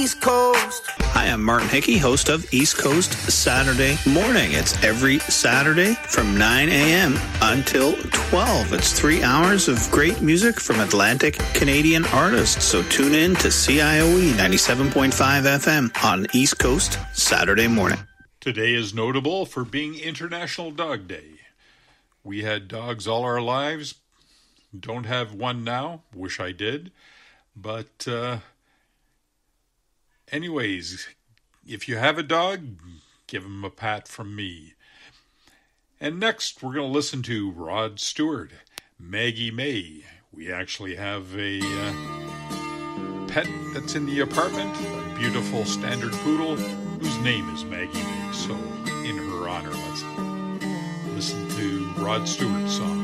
East Coast. Hi, I'm Martin Hickey, host of East Coast Saturday Morning. It's every Saturday from 9 a.m. until 12. It's 3 hours of great music from Atlantic Canadian artists. So tune in to CIOE 97.5 FM on East Coast Saturday Morning. Today is notable for being International Dog Day. We had dogs all our lives. Don't have one now. Wish I did. But anyways, if you have a dog, give him a pat from me. And next, we're going to listen to Rod Stewart, Maggie May. We actually have a pet that's in the apartment, a beautiful standard poodle whose name is Maggie May. So in her honor, let's listen to Rod Stewart's song.